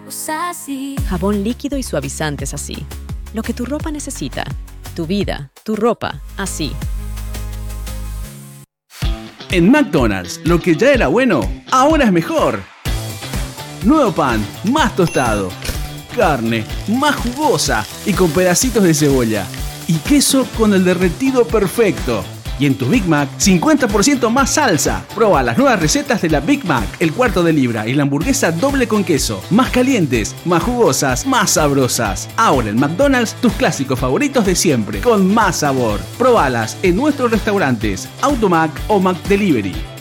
Jabón líquido y suavizantes así. Lo que tu ropa necesita. Tu vida, tu ropa, así. En McDonald's, lo que ya era bueno, ahora es mejor. Nuevo pan, más tostado. Carne, más jugosa y con pedacitos de cebolla. Y queso con el derretido perfecto. Y en tu Big Mac, 50% más salsa. Proba las nuevas recetas de la Big Mac, el cuarto de libra y la hamburguesa doble con queso. Más calientes, más jugosas, más sabrosas. Ahora en McDonald's, tus clásicos favoritos de siempre, con más sabor. Probalas en nuestros restaurantes, Automac o McDelivery.